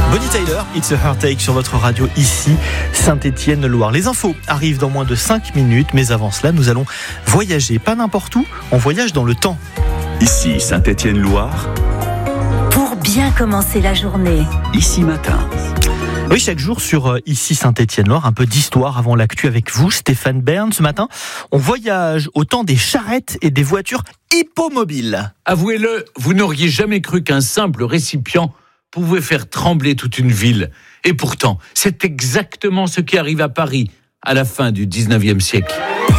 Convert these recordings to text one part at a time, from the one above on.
Bonnie Tyler, It's a Heartache sur votre radio ici, Saint-Étienne-Loire. Les infos arrivent dans moins de 5 minutes, mais avant cela, nous allons voyager. Pas n'importe où, on voyage dans le temps. Ici, Saint-Étienne-Loire. Pour bien commencer la journée. Ici matin. Oui, chaque jour sur ici Saint-Étienne-Loire, un peu d'histoire avant l'actu avec vous, Stéphane Bern. Ce matin, on voyage au temps des charrettes et des voitures hippomobiles. Avouez-le, vous n'auriez jamais cru qu'un simple récipient pouvait faire trembler toute une ville. Et pourtant, c'est exactement ce qui arrive à Paris à la fin du 19e siècle.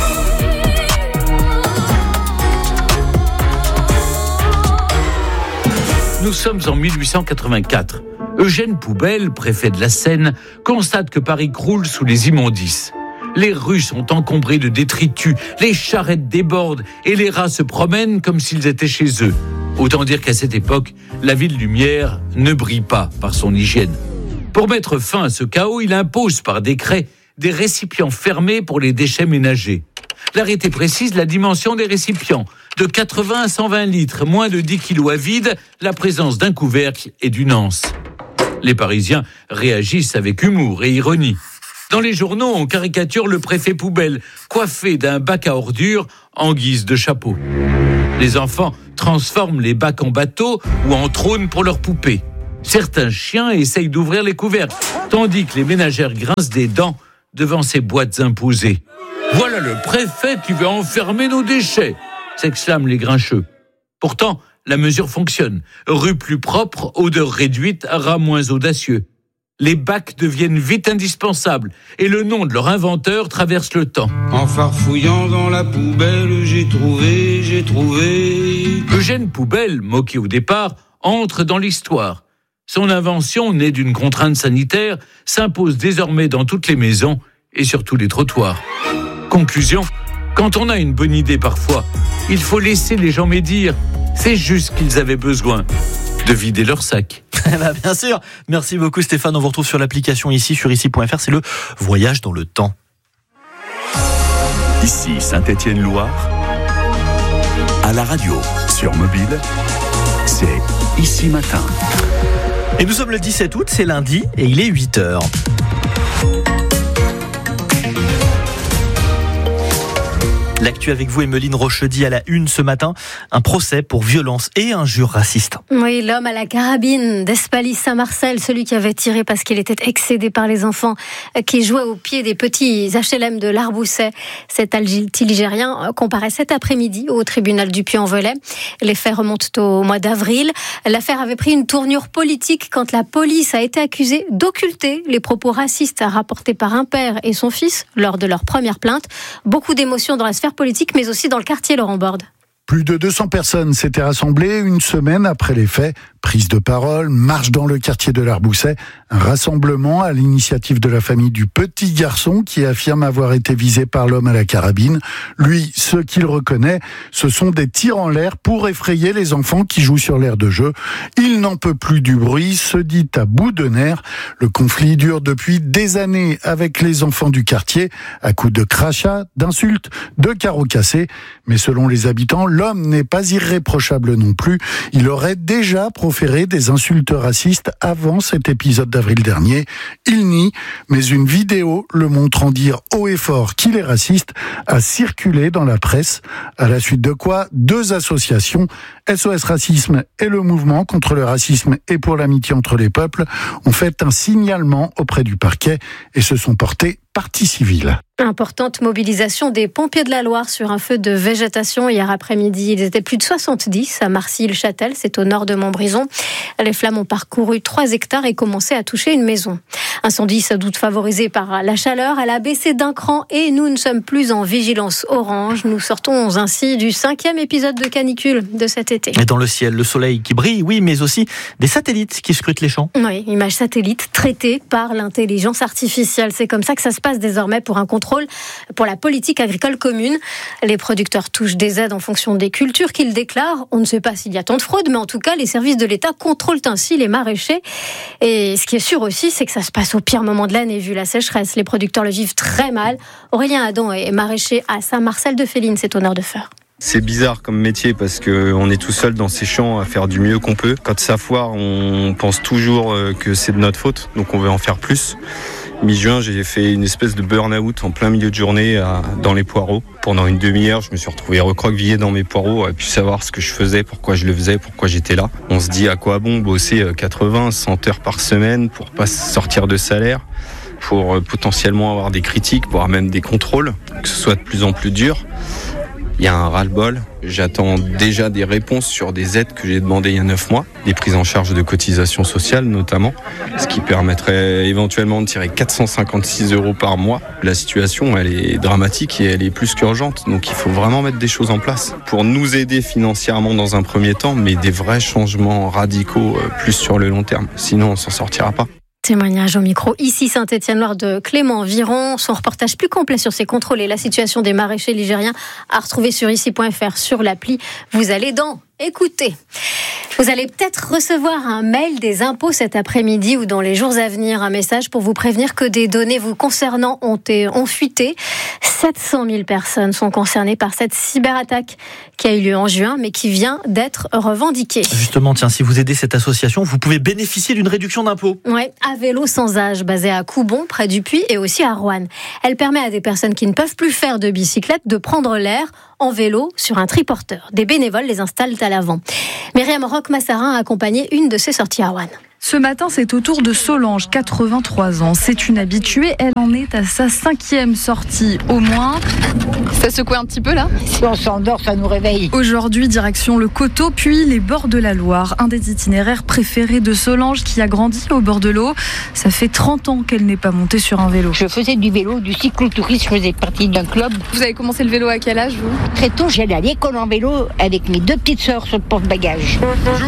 Nous sommes en 1884. Eugène Poubelle, préfet de la Seine, constate que Paris croule sous les immondices. Les rues sont encombrées de détritus, les charrettes débordent et les rats se promènent comme s'ils étaient chez eux. Autant dire qu'à cette époque, la ville lumière ne brille pas par son hygiène. Pour mettre fin à ce chaos, il impose par décret des récipients fermés pour les déchets ménagers. L'arrêté précise la dimension des récipients, de 80 à 120 litres, moins de 10 kilos à vide, la présence d'un couvercle et d'une anse. Les Parisiens réagissent avec humour et ironie. Dans les journaux, on caricature le préfet Poubelle, coiffé d'un bac à ordures en guise de chapeau. Les enfants transforment les bacs en bateaux ou en trônes pour leurs poupées. Certains chiens essayent d'ouvrir les couvercles, tandis que les ménagères grincent des dents devant ces boîtes imposées. « Voilà le préfet qui veut enfermer nos déchets !» s'exclament les grincheux. Pourtant, la mesure fonctionne. Rue plus propre, odeur réduite, rats moins audacieux. Les bacs deviennent vite indispensables et le nom de leur inventeur traverse le temps. En farfouillant dans la poubelle, j'ai trouvé. Eugène Poubelle, moqué au départ, entre dans l'histoire. Son invention, née d'une contrainte sanitaire, s'impose désormais dans toutes les maisons et sur tous les trottoirs. Conclusion, quand on a une bonne idée parfois, il faut laisser les gens médire. C'est juste qu'ils avaient besoin de vider leur sac. Bien sûr, merci beaucoup Stéphane, on vous retrouve sur l'application ici, sur ici.fr, c'est le voyage dans le temps. Ici, Saint-Étienne-Loire. À la radio, sur mobile, c'est Ici matin. Et nous sommes le 17 août, c'est lundi, et il est 8h. L'actu avec vous, Emeline Rochedy, à la une ce matin. Un procès pour violence et injures racistes. Oui, l'homme à la carabine d'Espaly-Saint-Marcel, celui qui avait tiré parce qu'il était excédé par les enfants qui jouaient au pied des petits HLM de l'Arbousset. Cet Algérien comparaît cet après-midi au tribunal du Puy-en-Velay. Les faits remontent au mois d'avril. L'affaire avait pris une tournure politique quand la police a été accusée d'occulter les propos racistes rapportés par un père et son fils lors de leur première plainte. Beaucoup d'émotions dans la sphère politique, mais aussi dans le quartier, Laurent Borde. Plus de 200 personnes s'étaient rassemblées une semaine après les faits. Prise de parole, marche dans le quartier de l'Arbousset, un rassemblement à l'initiative de la famille du petit garçon qui affirme avoir été visé par l'homme à la carabine. Lui, ce qu'il reconnaît, ce sont des tirs en l'air pour effrayer les enfants qui jouent sur l'aire de jeu. Il n'en peut plus du bruit, se dit à bout de nerfs. Le conflit dure depuis des années avec les enfants du quartier, à coups de crachats, d'insultes, de carreaux cassés. Mais selon les habitants, l'homme n'est pas irréprochable non plus. Il aurait déjà proféré des insultes racistes avant cet épisode d'avril dernier. Il nie, mais une vidéo le montrant dire haut et fort qu'il est raciste a circulé dans la presse, à la suite de quoi 2 associations, SOS Racisme et le Mouvement contre le racisme et pour l'amitié entre les peuples, ont fait un signalement auprès du parquet et se sont portés partie civile. Importante mobilisation des pompiers de la Loire sur un feu de végétation hier après-midi. Ils étaient plus de 70 à Marcy-le-Châtel, c'est au nord de Montbrison. Les flammes ont parcouru 3 hectares et commencé à toucher une maison. Incendie sans doute favorisé par la chaleur, elle a baissé d'un cran et nous ne sommes plus en vigilance orange. Nous sortons ainsi du 5e épisode de canicule de cet été. Et dans le ciel, le soleil qui brille, oui, mais aussi des satellites qui scrutent les champs. Oui, images satellites traitées par l'intelligence artificielle. C'est comme ça que ça se passe désormais pour un contrôle pour la politique agricole commune. Les producteurs touchent des aides en fonction des cultures qu'ils déclarent. On ne sait pas s'il y a tant de fraude, mais en tout cas, les services de l'État contrôlent ainsi les maraîchers. Et ce qui est sûr aussi, c'est que ça se passe au pire moment de l'année, vu la sécheresse. Les producteurs le vivent très mal. Aurélien Adam est maraîcher à Saint-Marcel-de-Féline, c'est au nord de Feurs. C'est bizarre comme métier parce qu'on est tout seul dans ces champs à faire du mieux qu'on peut. Quand ça foire, on pense toujours que c'est de notre faute, donc on veut en faire plus. Mi-juin, j'ai fait une espèce de burn-out en plein milieu de journée dans les poireaux. Pendant une demi-heure, je me suis retrouvé recroquevillé dans mes poireaux, à pu savoir ce que je faisais, pourquoi je le faisais, pourquoi j'étais là. On se dit à quoi bon bosser 80, 100 heures par semaine pour pas sortir de salaire, pour potentiellement avoir des critiques, voire même des contrôles, que ce soit de plus en plus dur. Il y a un ras-le-bol. J'attends déjà des réponses sur des aides que j'ai demandées il y a 9 mois, des prises en charge de cotisations sociales notamment, ce qui permettrait éventuellement de tirer 456 € par mois. La situation, elle est dramatique et elle est plus qu'urgente, donc il faut vraiment mettre des choses en place pour nous aider financièrement dans un premier temps, mais des vrais changements radicaux plus sur le long terme. Sinon, on s'en sortira pas. Témoignage au micro, ici Saint-Étienne-Loire de Clément Viron. Son reportage plus complet sur ces contrôles et la situation des maraîchers ligériens à retrouver sur ici.fr, sur l'appli. Vous allez dans Écoutez. Vous allez peut-être recevoir un mail des impôts cet après-midi ou dans les jours à venir, un message pour vous prévenir que des données vous concernant ont fuité. 700 000 personnes sont concernées par cette cyberattaque qui a eu lieu en juin, mais qui vient d'être revendiquée. Justement, tiens, si vous aidez cette association, vous pouvez bénéficier d'une réduction d'impôt. Ouais, à Vélo sans âge, basée à Coubon, près du Puy, et aussi à Roanne. Elle permet à des personnes qui ne peuvent plus faire de bicyclette de prendre l'air en vélo sur un triporteur. Des bénévoles les installent à l'avant. Myriam Roch-Massarin a accompagné une de ces sorties à Roanne. Ce matin, c'est au tour de Solange, 83 ans. C'est une habituée, elle en est à sa 5e sortie au moins. Ça secoue un petit peu là ? Si on s'endort, ça nous réveille. Aujourd'hui, direction le Coteau, puis les bords de la Loire. Un des itinéraires préférés de Solange qui a grandi au bord de l'eau. Ça fait 30 ans qu'elle n'est pas montée sur un vélo. Je faisais du vélo, du cyclotourisme, je faisais partie d'un club. Vous avez commencé le vélo à quel âge, vous ? Très tôt, j'allais à l'école en vélo avec mes 2 petites sœurs sur le porte-bagages.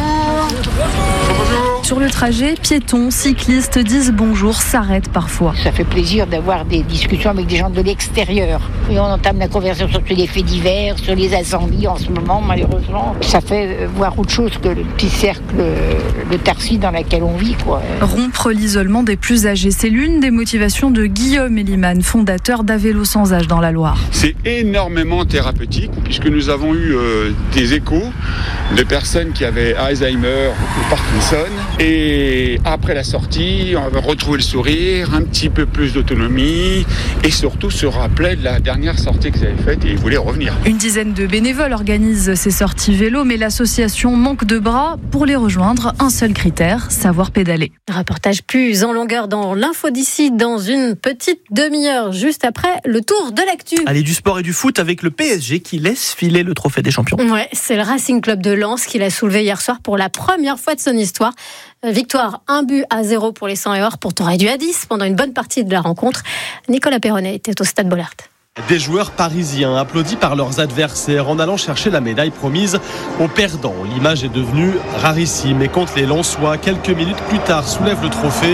Sur le trajet, piétons, cyclistes disent bonjour, s'arrêtent parfois. Ça fait plaisir d'avoir des discussions avec des gens de l'extérieur. Et on entame la conversation sur les faits divers, sur les incendies en ce moment, malheureusement. Ça fait voir autre chose que le petit cercle, le tarsi dans lequel on vit, quoi. Rompre l'isolement des plus âgés, c'est l'une des motivations de Guillaume Eliman, fondateur d'À Vélo sans âge dans la Loire. C'est énormément thérapeutique, puisque nous avons eu des échos de personnes qui avaient Alzheimer ou Parkinson. Et après la sortie, on va retrouver le sourire, un petit peu plus d'autonomie et surtout se rappeler de la dernière sortie qu'ils avaient faite et ils voulaient revenir. Une dizaine de bénévoles organisent ces sorties vélo, mais l'association manque de bras. Pour les rejoindre, un seul critère, savoir pédaler. Reportage plus en longueur dans l'info d'ici dans une petite demi-heure, juste après le tour de l'actu. Allez, du sport et du foot avec le PSG qui laisse filer le trophée des champions. Ouais, c'est le Racing Club de Lens qui l'a soulevé hier soir pour la première fois de son histoire. Victoire 1-0 pour les 100 et or, pourtant réduit à 10 pendant une bonne partie de la rencontre. Nicolas Perronnet était au Stade Bollaert. Des joueurs parisiens applaudis par leurs adversaires en allant chercher la médaille promise aux perdants. L'image est devenue rarissime et contre les Lensois, quelques minutes plus tard, soulève le trophée.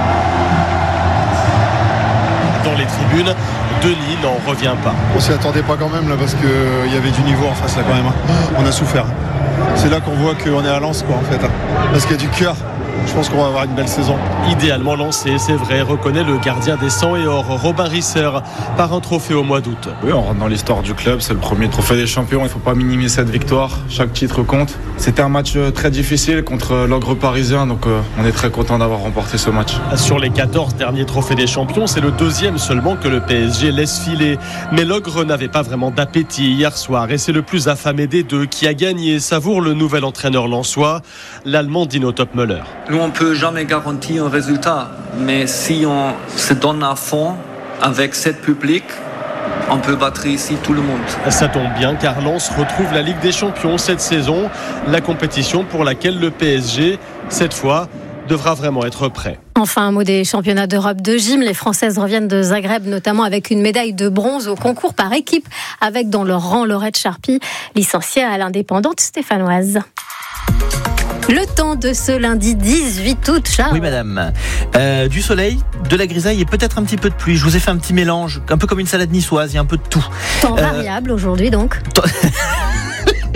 Dans les tribunes, Denis n'en revient pas. On s'y attendait pas quand même là parce qu'il y avait du niveau en face là quand même. On a souffert. C'est là qu'on voit qu'on est à Lens quoi en fait. Parce qu'il y a du cœur. Je pense qu'on va avoir une belle saison. Idéalement lancé, c'est vrai, reconnaît le gardien des 100 et or, Robin Risser, par un trophée au mois d'août. Oui, on rentre dans l'histoire du club, c'est le premier trophée des champions, il ne faut pas minimiser cette victoire, chaque titre compte. C'était un match très difficile contre l'ogre parisien, donc on est très content d'avoir remporté ce match. Sur les 14 derniers trophées des champions, c'est le 2e seulement que le PSG laisse filer. Mais l'ogre n'avait pas vraiment d'appétit hier soir, et c'est le plus affamé des deux qui a gagné, savoure le nouvel entraîneur lensois, l'Allemand Dino Topmöller. Nous, on ne peut jamais garantir un résultat, mais si on se donne à fond avec cette public, on peut battre ici tout le monde. Ça tombe bien car Lens retrouve la Ligue des Champions cette saison, la compétition pour laquelle le PSG, cette fois, devra vraiment être prêt. Enfin, un mot des championnats d'Europe de gym. Les Françaises reviennent de Zagreb, notamment avec une médaille de bronze au concours par équipe, avec dans leur rang Laurette Charpy, licenciée à l'Indépendante stéphanoise. Le temps de ce lundi 18 août, Charles. Oui, madame. Du soleil, de la grisaille et peut-être un petit peu de pluie. Je vous ai fait un petit mélange, un peu comme une salade niçoise, il y a un peu de tout. Temps variable aujourd'hui, donc.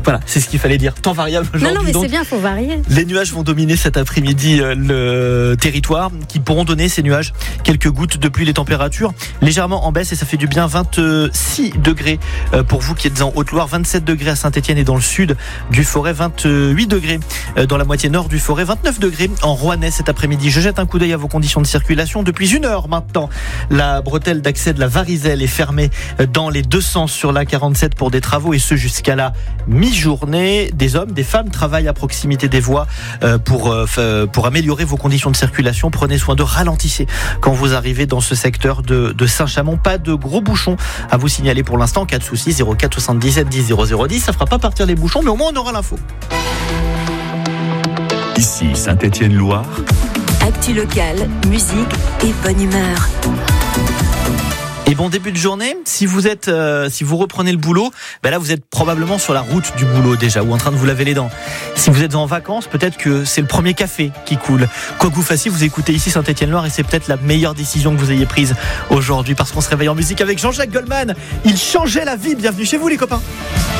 Voilà, c'est ce qu'il fallait dire. Temps variable aujourd'hui. Non, mais donc, c'est bien, faut varier. les nuages vont dominer cet après-midi le territoire, qui pourront donner ces nuages quelques gouttes de pluie. Les températures légèrement en baisse et ça fait du bien. 26 degrés pour vous qui êtes en Haute-Loire, 27 degrés à Saint-Étienne et dans le sud du Forêt, 28 degrés dans la moitié nord du Forêt, 29 degrés en Rouennais cet après-midi. Je jette un coup d'œil à vos conditions de circulation. Depuis 1 heure maintenant, la bretelle d'accès de la Varizelle est fermée dans les deux sens sur la 47 pour des travaux et ce jusqu'à la mi-journée. Des hommes, des femmes travaillent à proximité des voies pour améliorer vos conditions de circulation. Prenez soin de ralentir quand vous arrivez dans ce secteur de Saint-Chamond. Pas de gros bouchons à vous signaler pour l'instant. En cas de soucis, 04 77 10 0010. Ça fera pas partir les bouchons, mais au moins on aura l'info. Ici Saint-Étienne-Loire. Actu locale, musique et bonne humeur. Et bon début de journée. Si vous reprenez le boulot, là vous êtes probablement sur la route du boulot déjà ou en train de vous laver les dents. Si vous êtes en vacances, peut-être que c'est le premier café qui coule. Quoi que vous fassiez, vous écoutez ici Saint-Étienne-Loire et c'est peut-être la meilleure décision que vous ayez prise aujourd'hui parce qu'on se réveille en musique avec Jean-Jacques Goldman. Il changeait la vie. Bienvenue chez vous les copains.